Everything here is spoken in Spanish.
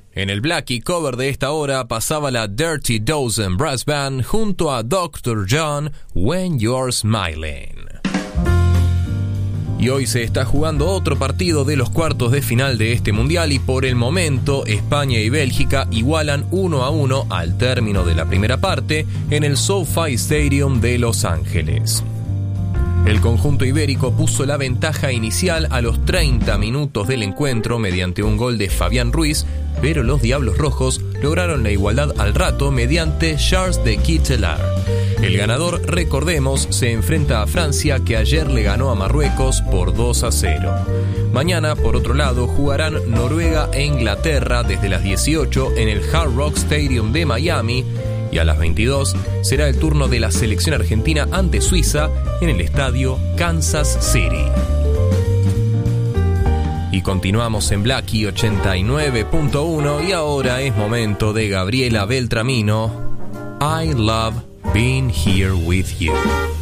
En el Blackie cover de esta hora pasaba la Dirty Dozen Brass Band junto a Dr. John, When You're Smiling. Y hoy se está jugando otro partido de los cuartos de final de este mundial y por el momento España y Bélgica igualan 1-1 al término de la primera parte en el SoFi Stadium de Los Ángeles. El conjunto ibérico puso la ventaja inicial a los 30 minutos del encuentro mediante un gol de Fabián Ruiz, pero los Diablos Rojos lograron la igualdad al rato mediante Charles de Ketelaere. El ganador, recordemos, se enfrenta a Francia, que ayer le ganó a Marruecos por 2-0. Mañana, por otro lado, jugarán Noruega e Inglaterra desde las 18 en el Hard Rock Stadium de Miami, y a las 22 será el turno de la selección argentina ante Suiza en el estadio Kansas City. Y continuamos en Blackie 89.1 y ahora es momento de Gabriela Beltramino. I love being here with you.